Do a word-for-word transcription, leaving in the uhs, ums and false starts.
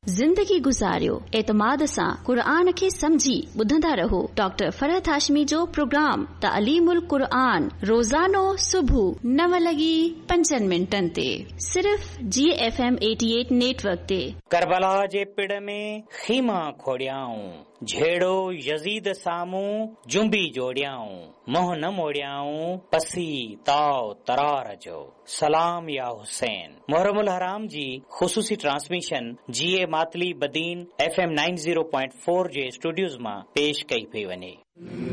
ज़िंदगी गुज़ारियो एतमाद सां क़ुरान खे समझी ॿुधंदा रहो। डॉक्टर फरहत हाशमी जो प्रोग्राम तालीमुल क़ुरान रोज़ानो सुबुह नव लॻी पंजनि मिंटनि ते सिर्फ़ जी एफ एम अठासी नेटवर्क ते। करबला जे पिड़ में खीमा खोड़ियाऊं, झेड़ो यज़ीद साम्हूं जुंबी जोड़ियाऊं, मोह न मोड़ियाऊं पसी ताव तरार जो। सलाम या हुसैन। मुहर्रमुल हराम जी ख़ुसूसी ट्रांसमिशन जी ए Matali Badin F M ninety point four जे स्टूडियोज़ मां पेश कई पई वञे।